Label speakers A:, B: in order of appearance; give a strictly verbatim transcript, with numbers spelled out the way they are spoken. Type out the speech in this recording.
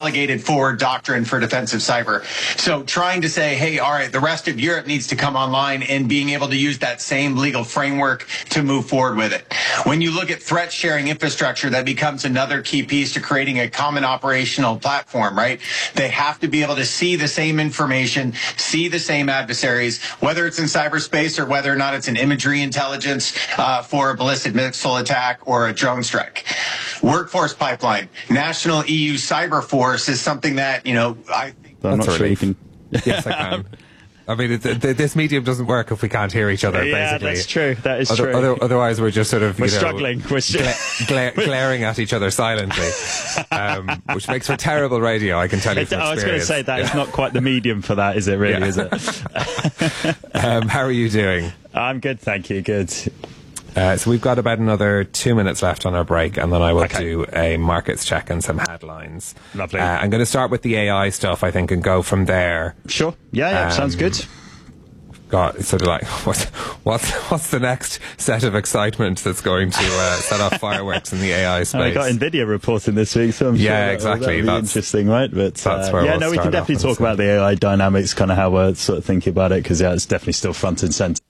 A: delegated forward doctrine for defensive cyber. So trying to say, hey, all right, the rest of Europe needs to come online, and being able to use that same legal framework to move forward with it. When you look at threat sharing infrastructure, that becomes another key piece to creating a common operational platform, right? They have to be able to see the same information, see the same adversaries, whether it's in cyberspace or whether or not it's an imagery intelligence uh, for a ballistic missile attack or a drone strike. Workforce pipeline, national E U cyber force is something that, you know, I think
B: I'm not sure you can.
C: Yes, I can. I mean, it, it, this medium doesn't work if we can't hear each other,
B: yeah,
C: basically.
B: that's true. That is
C: other,
B: true.
C: Other, otherwise, we're just sort of,
B: we're
C: you know,
B: struggling. We're
C: gla gla glaring at each other silently, um, which makes for terrible radio, I can tell you
B: it,
C: from
B: I was going to say, that
C: yeah.
B: is not quite the medium for that, is it, really,
C: yeah.
B: is it?
C: um, how are you doing?
B: I'm good, thank you, good.
C: Uh, so we've got about another two minutes left on our break, and then I will
B: okay.
C: do a markets check and some headlines.
B: Lovely.
C: Uh, I'm going to start with the A I stuff, I think, and go from there.
B: Sure. Yeah, yeah,
C: um,
B: sounds good.
C: Got it's sort of like what's what's what's the next set of excitement that's going to uh, set off fireworks in the A I space?
B: I got Nvidia reporting this week, so I'm sure
C: yeah,
B: that,
C: exactly.
B: that'll be
C: that's
B: interesting, right? But
C: that's
B: uh,
C: where
B: yeah,
C: we'll
B: no, we can definitely talk about the A I dynamics, kind of how we're sort of thinking about it, because yeah, it's definitely still front and center.